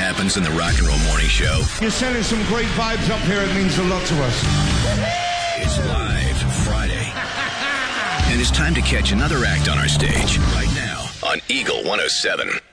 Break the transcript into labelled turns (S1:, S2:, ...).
S1: happens in the Rock and Roll Morning Show.
S2: You're sending some great vibes up here. It means a lot to us.
S1: It's live Friday. And it's time to catch another act on our stage right now on Eagle 107.